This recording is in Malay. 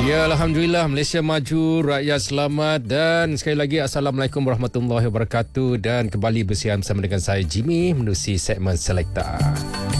Ya, Alhamdulillah, Malaysia maju, rakyat selamat dan sekali lagi Assalamualaikum warahmatullahi wabarakatuh dan kembali bersiaran bersama dengan saya Jimmy menerusi segmen Selekta.